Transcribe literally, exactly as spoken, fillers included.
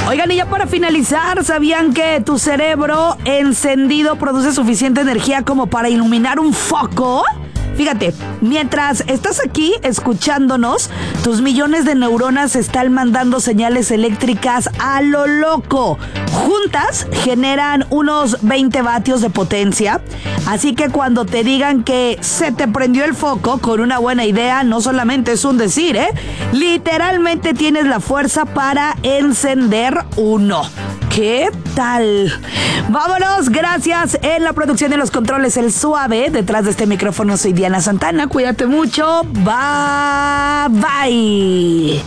Oigan, y ya para finalizar, ¿sabían que tu cerebro encendido produce suficiente energía como para iluminar un foco? Fíjate, mientras estás aquí escuchándonos, tus millones de neuronas están mandando señales eléctricas a lo loco. Juntas generan unos veinte vatios de potencia. Así que cuando te digan que se te prendió el foco con una buena idea, no solamente es un decir, ¿eh? Literalmente tienes la fuerza para encender uno. ¿Qué tal? Vámonos, gracias. En la producción de los controles, El Suave. Detrás de este micrófono soy Diana Santana. Cuídate mucho. Bye, bye.